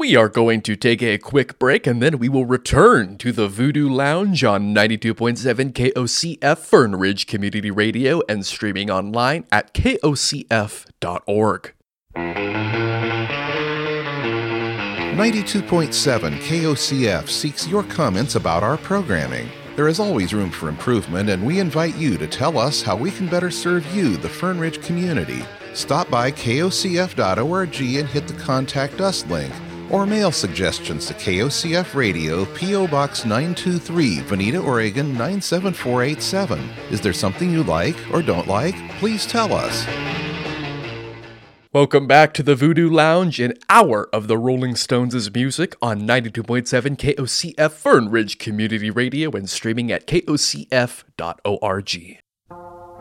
We are going to take a quick break and then we will return to the Voodoo Lounge on 92.7 KOCF Fern Ridge Community Radio and streaming online at kocf.org. 92.7 KOCF seeks your comments about our programming. There is always room for improvement, and we invite you to tell us how we can better serve you, the Fern Ridge community. Stop by kocf.org and hit the Contact Us link, or mail suggestions to KOCF Radio, P.O. Box 923, Veneta, Oregon 97487. Is there something you like or don't like? Please tell us. Welcome back to the Voodoo Lounge, an hour of the Rolling Stones' music on 92.7 KOCF Fern Ridge Community Radio and streaming at kocf.org.